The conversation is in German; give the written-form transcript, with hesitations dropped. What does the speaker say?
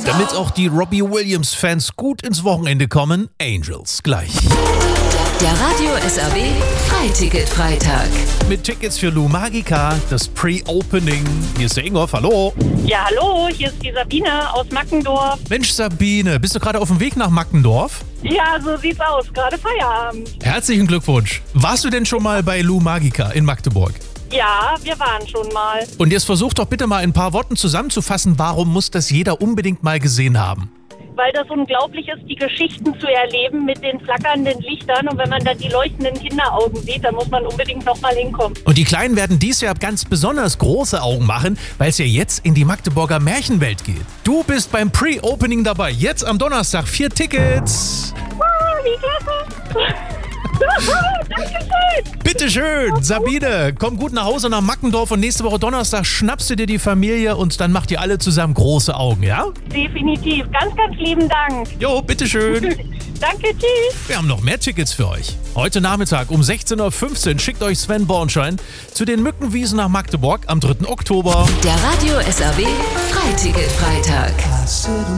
Damit auch die Robbie Williams-Fans gut ins Wochenende kommen, Angels gleich. Der Radio SAW Freiticket-Freitag. Mit Tickets für Lou Magica, das Pre-Opening. Hier ist der Ingolf, hallo. Ja, hallo, hier ist die Sabine aus Mackendorf. Mensch Sabine, bist du gerade auf dem Weg nach Mackendorf? Ja, so sieht's aus, gerade Feierabend. Herzlichen Glückwunsch. Warst du denn schon mal bei Lou Magica in Magdeburg? Ja, wir waren schon mal. Und jetzt versuch doch bitte mal in ein paar Worten zusammenzufassen, warum muss das jeder unbedingt mal gesehen haben? Weil das unglaublich ist, die Geschichten zu erleben mit den flackernden Lichtern. Und wenn man dann die leuchtenden Kinderaugen sieht, dann muss man unbedingt nochmal hinkommen. Und die Kleinen werden dies Jahr ganz besonders große Augen machen, weil es ja jetzt in die Magdeburger Märchenwelt geht. Du bist beim Pre-Opening dabei. Jetzt am Donnerstag 4 Tickets. Wie klasse! Dankeschön! Bitteschön, Sabine, komm gut nach Hause nach Mackendorf und nächste Woche Donnerstag schnappst du dir die Familie und dann macht ihr alle zusammen große Augen, ja? Definitiv. Ganz, ganz lieben Dank. Jo, bitteschön. Danke, tschüss. Wir haben noch mehr Tickets für euch. Heute Nachmittag um 16.15 Uhr schickt euch Sven Bornschein zu den Mückenwiesen nach Magdeburg am 3. Oktober. Der Radio SAW Freiticket-Freitag.